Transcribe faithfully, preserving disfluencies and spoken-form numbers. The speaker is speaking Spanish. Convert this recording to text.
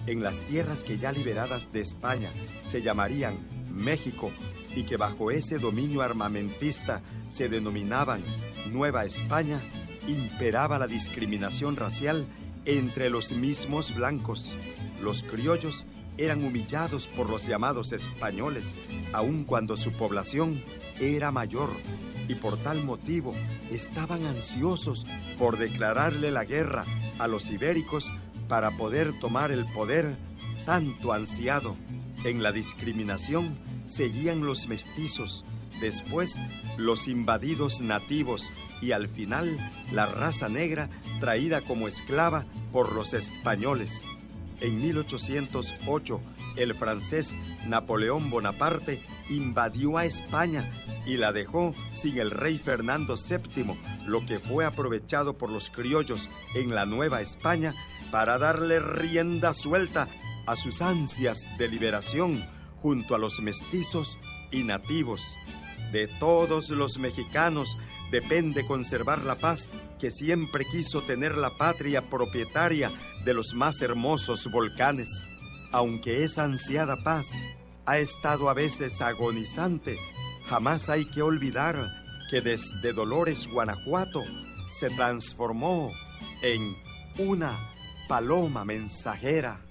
en las tierras que ya liberadas de España se llamarían México y que bajo ese dominio armamentista se denominaban Nueva España, imperaba la discriminación racial entre los mismos blancos. Los criollos eran humillados por los llamados españoles, aun cuando su población era mayor, y por tal motivo estaban ansiosos por declararle la guerra a los ibéricos para poder tomar el poder tanto ansiado. En la discriminación seguían los mestizos, después los invadidos nativos y al final la raza negra traída como esclava por los españoles. En mil ochocientos ocho, el francés Napoleón Bonaparte invadió a España y la dejó sin el rey Fernando séptimo, lo que fue aprovechado por los criollos en la Nueva España para darle rienda suelta a sus ansias de liberación junto a los mestizos y nativos. De todos los mexicanos depende conservar la paz, que siempre quiso tener la patria propietaria de los más hermosos volcanes. Aunque esa ansiada paz ha estado a veces agonizante, jamás hay que olvidar que desde Dolores, Guanajuato, se transformó en una paloma mensajera.